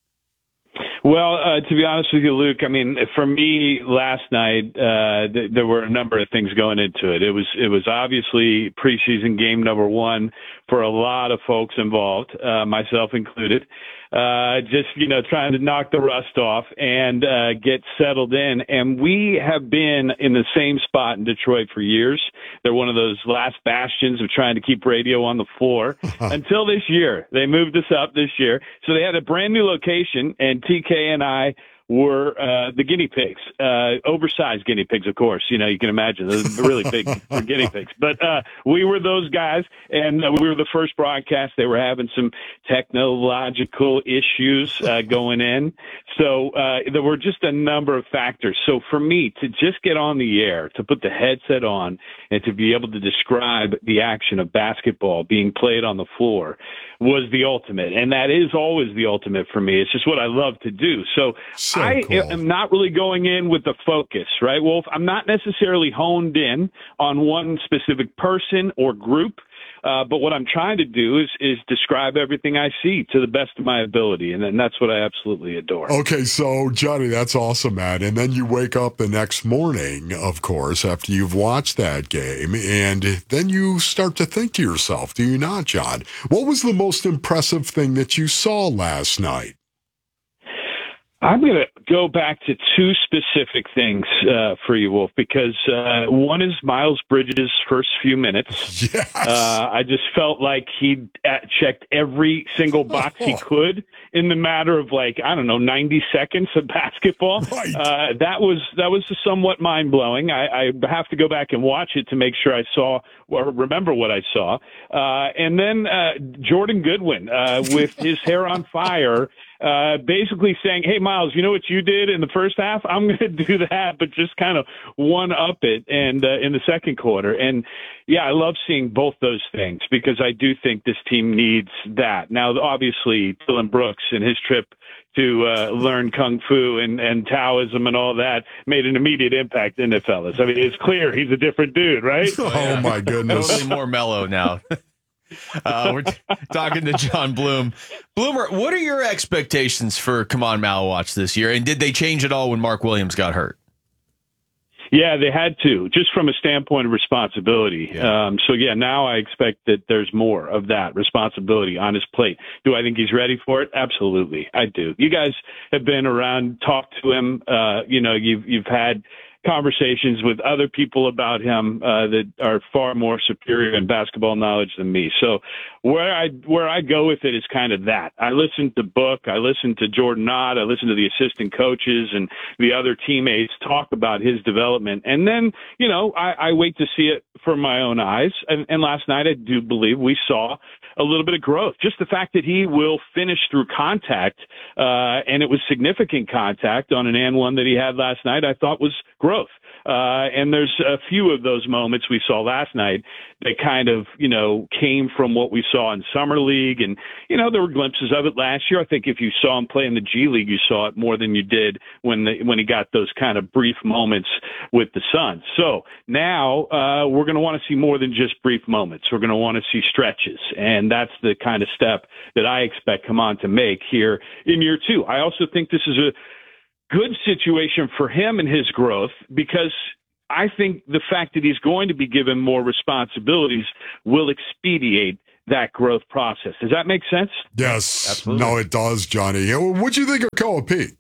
Well, uh, to be honest with you, Luke, I mean, for me last night, uh, th- there were a number of things going into it. It was it was obviously preseason game number one for a lot of folks involved, uh, myself included. Uh, just, you know, trying to knock the rust off and uh, get settled in. And we have been in the same spot in Detroit for years. They're one of those last bastions of trying to keep radio on the floor until this year. They moved us up this year. So they had a brand new location, and T K and I were uh, the guinea pigs, uh, oversized guinea pigs, of course. You know, you can imagine they're really big for guinea pigs. But uh, we were those guys, and uh, we were the first broadcast. They were having some technological issues uh, going in. So uh, there were just a number of factors. So for me to just get on the air, to put the headset on, and to be able to describe the action of basketball being played on the floor was the ultimate. And that is always the ultimate for me. It's just what I love to do. So, so I cool. am not really going in with the focus, right, Wolf? I'm not necessarily honed in on one specific person or group. Uh, but what I'm trying to do is is describe everything I see to the best of my ability, and, and that's what I absolutely adore. Okay, so, Johnny, that's awesome, man. And then you wake up the next morning, of course, after you've watched that game, and then you start to think to yourself, do you not, John? What was the most impressive thing that you saw last night? I'm going to go back to two specific things uh, for you, Wolf, because uh, one is Miles Bridges' first few minutes. Yes. Uh, I just felt like he checked every single box he could in the matter of, like, I don't know, ninety seconds of basketball. Right. Uh, that was that was somewhat mind-blowing. I, I have to go back and watch it to make sure I saw or remember what I saw. Uh, and then uh, Jordan Goodwin uh, with his hair on fire, uh, basically saying, hey, Miles, you know what you did in the first half? I'm going to do that, but just kind of one up it and uh, in the second quarter. And, yeah, I love seeing both those things because I do think this team needs that. Now, obviously, Dylan Brooks and his trip to uh, learn Kung Fu and, and Taoism and all that made an immediate impact, didn't it, fellas? I mean, it's clear he's a different dude, right? Oh, yeah. My goodness. Totally more mellow now. Uh, we're t- talking to John Bloom. Bloomer, what are your expectations for Come On Malawatch this year? And did they change at all when Mark Williams got hurt? Yeah, they had to, just from a standpoint of responsibility. Yeah. Um, so, yeah, now I expect that there's more of that responsibility on his plate. Do I think he's ready for it? Absolutely, I do. You guys have been around, talked to him. Uh, you know, you've you've had conversations with other people about him uh, that are far more superior in basketball knowledge than me. So where I where I go with it is kind of that. I listened to Book, I listened to Jordan Ott, I listened to the assistant coaches and the other teammates talk about his development. And then, you know, I, I wait to see it for my own eyes. And, and last night I do believe we saw a little bit of growth. Just the fact that he will finish through contact, uh, and it was significant contact on an and one that he had last night, I thought was growth. Uh, and there's a few of those moments we saw last night that kind of, you know, came from what we saw in Summer League. And, you know, there were glimpses of it last year. I think if you saw him play in the G League, you saw it more than you did when the, when he got those kind of brief moments with the Suns. So now uh, we're going to want to see more than just brief moments. We're going to want to see stretches. And that's the kind of step that I expect Kaman to make here in year two. I also think this is a good situation for him and his growth, because I think the fact that he's going to be given more responsibilities will expedite that growth process. Does that make sense? Yes. Absolutely. No, it does, Johnny. What'd you think of Koa Pete?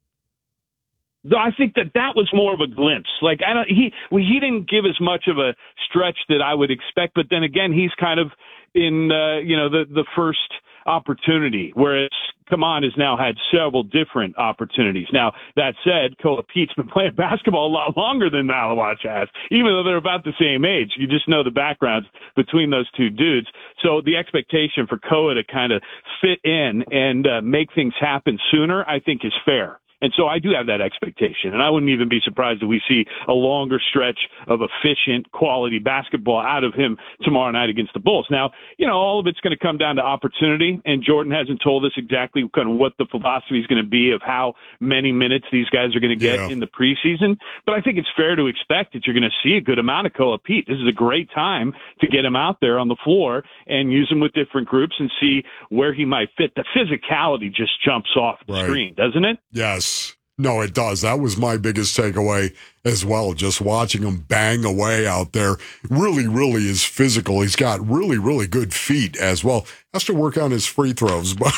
I think that that was more of a glimpse. Like, I don't, he, well, he didn't give as much of a stretch that I would expect, but then again, he's kind of in, uh, you know, the, the first opportunity, whereas Kaman has now had several different opportunities. Now, that said, Koa Pete's been playing basketball a lot longer than Malawach has, even though they're about the same age. You just know the backgrounds between those two dudes. So the expectation for Koa to kind of fit in and uh, make things happen sooner, I think, is fair. And so I do have that expectation, and I wouldn't even be surprised if we see a longer stretch of efficient, quality basketball out of him tomorrow night against the Bulls. Now, you know, all of it's going to come down to opportunity, and Jordan hasn't told us exactly kind of what the philosophy is going to be of how many minutes these guys are going to get yeah. in the preseason. But I think it's fair to expect that you're going to see a good amount of Koa Pete. This is a great time to get him out there on the floor and use him with different groups and see where he might fit. The physicality just jumps off the right. screen, doesn't it? Yes. No, it does. That was my biggest takeaway as well. Just watching him bang away out there. Really, really is physical. He's got really, really good feet as well. Has to work on his free throws, but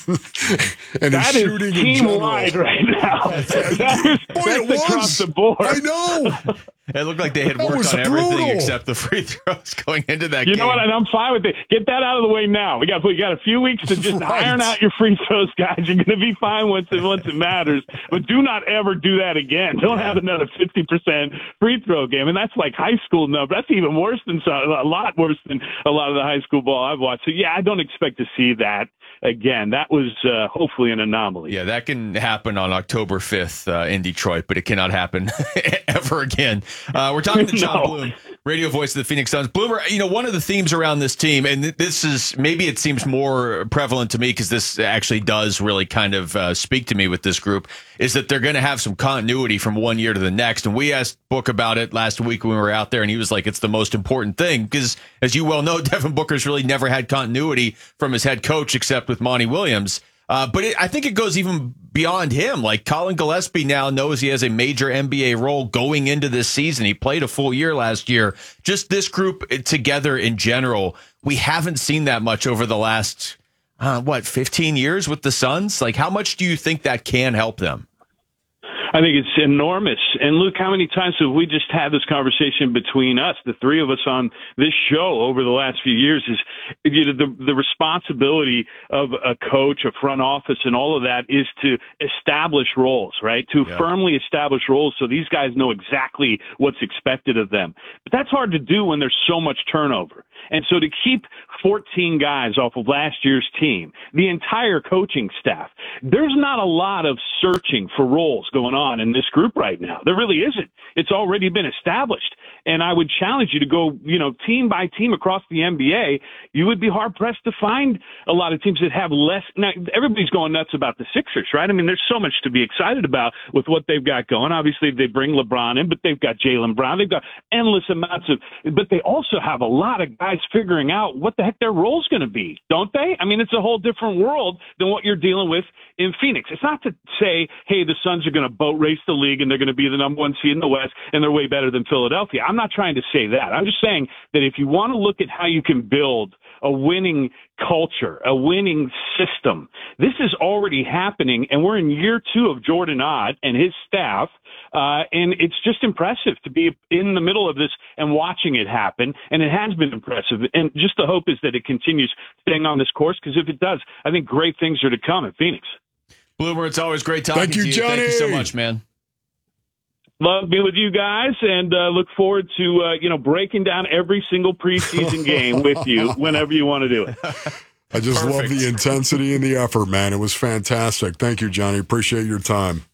and that his is shooting in team general. wide right now. That is, Boy, that's it was. across the board. I know. It looked like they had That worked was on everything brutal. except the free throws going into that You game. know what? And I'm fine with it. Get that out of the way now. We got we got a few weeks to just Right. iron out your free throws, guys. You're going to be fine once it once it matters. But do not ever do that again. Don't have another fifty percent free throw game. And that's like high school number. That's even worse than some, a lot worse than a lot of the high school ball I've watched. So yeah, I don't expect to see that again. That was uh, hopefully an anomaly. Yeah, that can happen on October fifth uh, in Detroit, but it cannot happen ever again. Uh, we're talking to John No. Bloom, radio voice of the Phoenix Suns. Bloomer, you know, one of the themes around this team, and this is maybe it seems more prevalent to me because this actually does really kind of uh, speak to me with this group, is that they're going to have some continuity from one year to the next. And we asked Book about it last week when we were out there, and he was like, it's the most important thing because, as you well know, Devin Booker's really never had continuity from his head coach except with Monty Williams. Uh, but it, I think it goes even beyond him. Like Colin Gillespie now knows he has a major N B A role going into this season. He played a full year last year. Just this group together in general, we haven't seen that much over the last, uh, what, fifteen years with the Suns? Like, how much do you think that can help them? I think it's enormous. And look, how many times have we just had this conversation between us, the three of us on this show over the last few years, is you know, the, the responsibility of a coach, a front office, and all of that is to establish roles, right? To Yeah. firmly establish roles so these guys know exactly what's expected of them. But that's hard to do when there's so much turnover. And so to keep fourteen guys off of last year's team, the entire coaching staff, there's not a lot of searching for roles going on in this group right now. There really isn't. It's already been established. And I would challenge you to go, you know, team by team across the N B A. You would be hard pressed to find a lot of teams that have less. Now, everybody's going nuts about the Sixers, right? I mean, there's so much to be excited about with what they've got going. Obviously, they bring LeBron in, but they've got Jaylen Brown. They've got endless amounts of, but they also have a lot of guys figuring out what the heck their role's going to be, don't they? I mean, it's a whole different world than what you're dealing with in Phoenix. It's not to say, hey, the Suns are going to boat race the league and they're going to be the number one seed in the West and they're way better than Philadelphia. I'm not trying to say that. I'm just saying that if you want to look at how you can build a winning culture, a winning system, this is already happening, and we're in year two of Jordan Ott and his staff, uh, and it's just impressive to be in the middle of this and watching it happen, and it has been impressive, and just the hope is that it continues staying on this course, because if it does, I think great things are to come at Phoenix. Bloomer, it's always great talking Thank you, to you. Johnny. Thank you so much, man. Love being with you guys, and uh, look forward to uh, you know breaking down every single preseason game with you whenever you want to do it. I just Perfect. love the intensity and the effort, man. It was fantastic. Thank you, Johnny. Appreciate your time.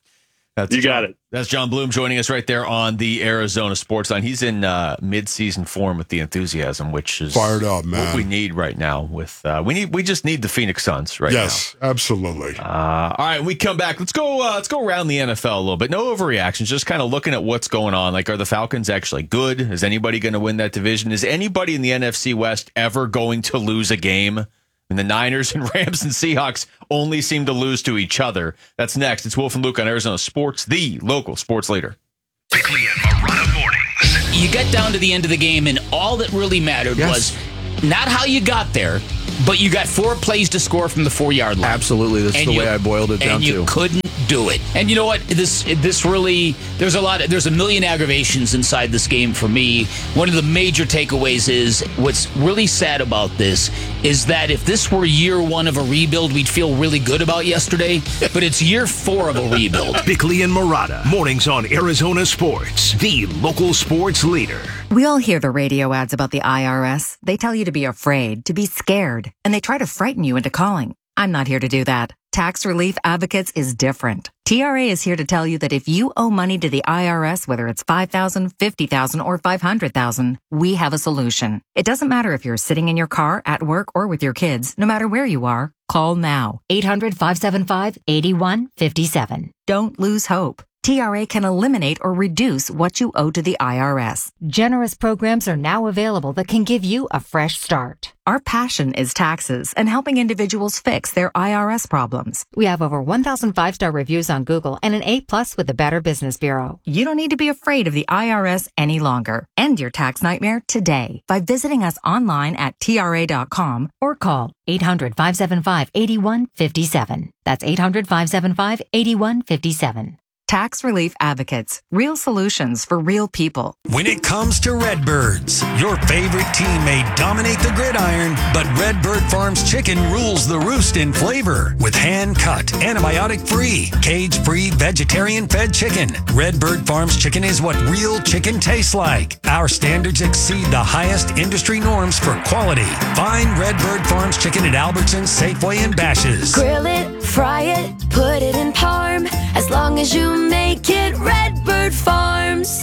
That's You got John, it. That's John Bloom joining us right there on the Arizona Sports Line. He's in uh, mid-season form with the enthusiasm, which is Fired up, man. what we need right now. With uh, we need, we just need the Phoenix Suns right yes, now. absolutely. Uh, all right, we come back. Let's go. Uh, let's go around the N F L a little bit. No overreactions. Just kind of looking at what's going on. Like, are the Falcons actually good? Is anybody going to win that division? Is anybody in the N F C West ever going to lose a game? And the Niners and Rams and Seahawks only seem to lose to each other. That's next. It's Wolf and Luke on Arizona Sports, the local sports leader. Bickley and Marotta mornings. You get down to the end of the game, and all that really mattered Yes. was not how you got there, but you got four plays to score from the four-yard line. Absolutely. That's And the you- way I boiled it down and you to. couldn't do it. And you know what? This this really there's a lot. Of, there's a million aggravations inside this game for me. One of the major takeaways is what's really sad about this is that if this were year one of a rebuild, we'd feel really good about yesterday. But it's year four of a rebuild. Bickley and Marotta mornings on Arizona Sports, the local sports leader. We all hear the radio ads about the I R S. They tell you to be afraid, to be scared, and they try to frighten you into calling. I'm not here to do that. Tax Relief Advocates is different. T R A is here to tell you that if you owe money to the I R S, whether it's five thousand dollars, fifty thousand dollars, or five hundred thousand dollars, we have a solution. It doesn't matter if you're sitting in your car, at work, or with your kids. No matter where you are, call now. eight hundred, five seven five, eight one five seven. Don't lose hope. T R A can eliminate or reduce what you owe to the I R S. Generous programs are now available that can give you a fresh start. Our passion is taxes and helping individuals fix their I R S problems. We have over one thousand five-star reviews on Google and an A-plus with the Better Business Bureau. You don't need to be afraid of the I R S any longer. End your tax nightmare today by visiting us online at T R A dot com Or call eight hundred, five seven five, eight one five seven. That's eight hundred, five seven five, eight one five seven. Tax Relief Advocates. Real solutions for real people. When it comes to Redbirds, your favorite team may dominate the gridiron, but Redbird Farms chicken rules the roost in flavor. With hand-cut, antibiotic-free, cage-free, vegetarian-fed chicken, Redbird Farms chicken is what real chicken tastes like. Our standards exceed the highest industry norms for quality. Find Redbird Farms chicken at Albertsons, Safeway, and Bash's. Grill it, fry it, put it in parm. As long as you make it Redbird Farms.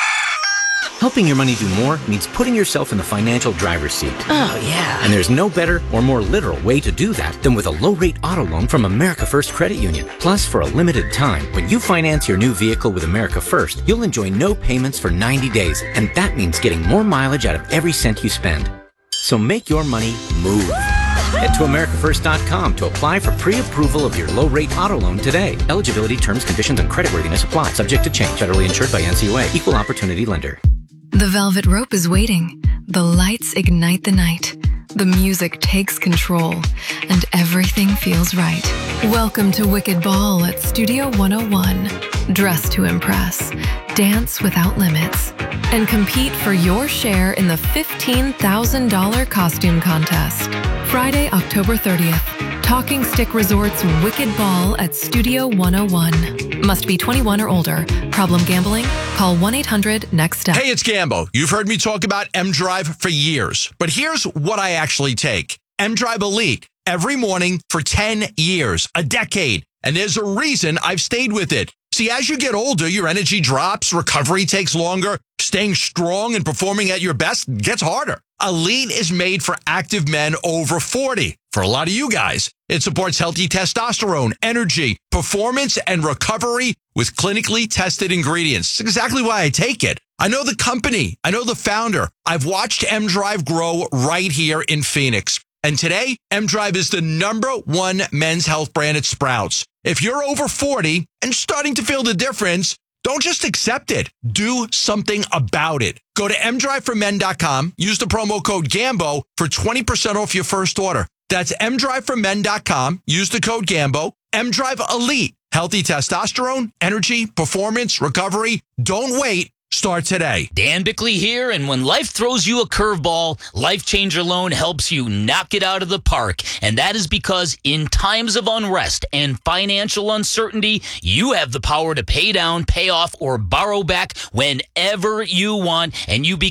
Helping your money do more means putting yourself in the financial driver's seat. Oh, yeah. And there's no better or more literal way to do that than with a low-rate auto loan from America First Credit Union. Plus, for a limited time, when you finance your new vehicle with America First, you'll enjoy no payments for ninety days, and that means getting more mileage out of every cent you spend. So make your money move. Head to America First dot com to apply for pre-approval of your low-rate auto loan today. Eligibility, terms, conditions, and creditworthiness apply. Subject to change. Federally insured by N C U A. Equal opportunity lender. The velvet rope is waiting. The lights ignite the night. The music takes control. And everything feels right. Welcome to Wicked Ball at Studio one oh one. Dress to impress. Dance without limits. And compete for your share in the fifteen thousand dollars costume contest. Friday, October thirtieth. Talking Stick Resort's Wicked Ball at Studio one oh one. Must be twenty-one or older. Problem gambling? Call one eight hundred next step. Hey, it's Gambo. You've heard me talk about M-Drive for years, but here's what I actually take. M-Drive Elite every morning for ten years, a decade. And there's a reason I've stayed with it. See, as you get older, your energy drops, recovery takes longer, staying strong and performing at your best gets harder. Elite is made for active men over forty. For a lot of you guys, it supports healthy testosterone, energy, performance, and recovery with clinically tested ingredients. It's exactly why I take it. I know the company. I know the founder. I've watched M-Drive grow right here in Phoenix. And today, M-Drive is the number one men's health brand at Sprouts. If you're over forty and starting to feel the difference, don't just accept it. Do something about it. Go to M drive for men dot com. Use the promo code GAMBO for twenty percent off your first order. That's M drive for men dot com. Use the code GAMBO. M-Drive Elite. Healthy testosterone, energy, performance, recovery. Don't wait. Start today. Dan Bickley here, and when life throws you a curveball, Life Changer Loan helps you knock it out of the park. And that is because in times of unrest and financial uncertainty, you have the power to pay down, pay off, or borrow back whenever you want, and you become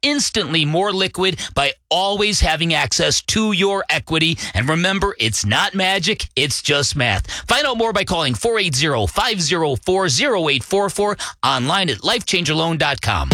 instantly more liquid by always having access to your equity. And remember, it's not magic, it's just math. Find out more by calling four eight zero, five zero four, zero eight four four, online at life changer loan dot com.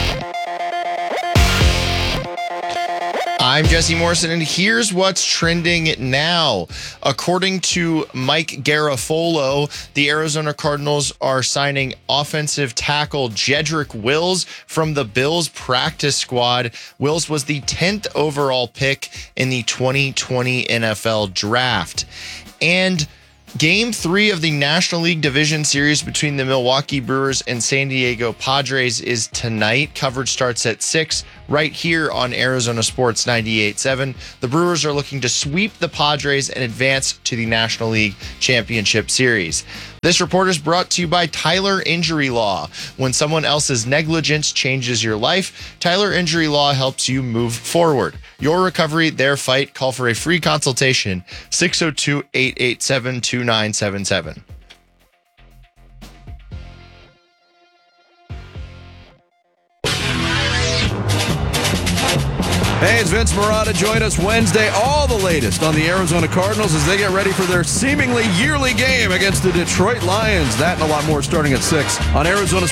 I'm Jesse Morrison, and here's what's trending now. According to Mike Garafolo, the Arizona Cardinals are signing offensive tackle Jedrick Wills from the Bills practice squad. Wills was the tenth overall pick in the twenty twenty N F L draft. And Game three of the National League Division Series between the Milwaukee Brewers and San Diego Padres is tonight. Coverage starts at six right here on Arizona Sports ninety-eight point seven. The Brewers are looking to sweep the Padres and advance to the National League Championship Series. This report is brought to you by Tyler Injury Law. When someone else's negligence changes your life, Tyler Injury Law helps you move forward. Your recovery, their fight. Call for a free consultation, six oh two, eight eight seven, two nine seven seven. Hey, it's Vince Marotta. Join us Wednesday. All the latest on the Arizona Cardinals as they get ready for their seemingly yearly game against the Detroit Lions. That and a lot more starting at six on Arizona